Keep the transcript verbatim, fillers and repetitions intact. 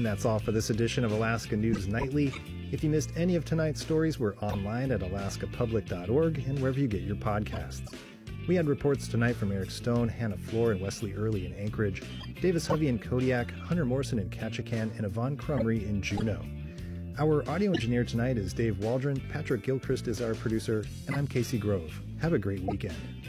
And that's all for this edition of Alaska News Nightly. If you missed any of tonight's stories, we're online at alaska public dot org and wherever you get your podcasts. We had reports tonight from Eric Stone, Hannah Floor, and Wesley Early in Anchorage, Davis Hovey in Kodiak, Hunter Morrison in Ketchikan, and Yvonne Crumry in Juneau. Our audio engineer tonight is Dave Waldron, Patrick Gilchrist is our producer, and I'm Casey Grove. Have a great weekend.